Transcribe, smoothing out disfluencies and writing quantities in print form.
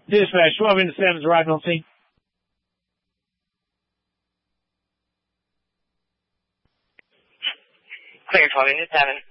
Dispatch 12 into 7's arriving on scene. Clear 12 into 7.